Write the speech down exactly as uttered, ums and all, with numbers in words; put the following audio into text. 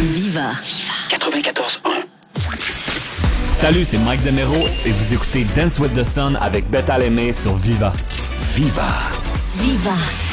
Viva. quatre-vingt-quatorze un. Salut, c'est Mike Demero et vous écoutez Dance with the Sun avec Beth Alemé sur Viva. Viva. Viva.